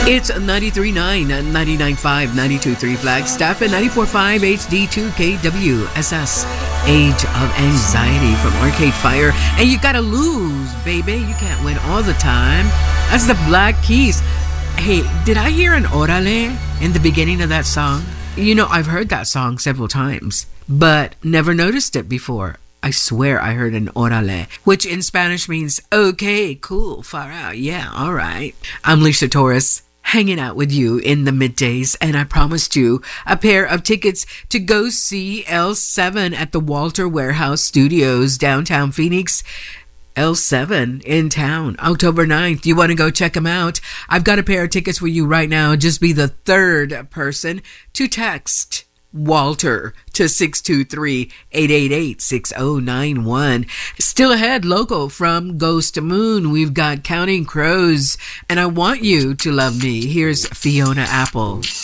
It's 93.9, 99.5, 92.3 Flagstaff, and 94.5 HD2 KWSS. Age of Anxiety from Arcade Fire. And you gotta lose, baby. You can't win all the time. That's the Black Keys. Hey, did I hear an orale in the beginning of that song? You know, I've heard that song several times, but never noticed it before. I swear I heard an orale, which in Spanish means, okay, cool, far out, yeah, all right. I'm Lisa Torres, hanging out with you in the middays, and I promised you a pair of tickets to go see L7 at the Walter Warehouse Studios, downtown Phoenix. L7 in town, October 9th. You want to go check them out? I've got a pair of tickets for you right now. Just be the third person to text Walter to 623-888-6091. Still ahead, local from Ghost Moon. We've got Counting Crows, and I Want You to Love Me. Here's Fiona Apple.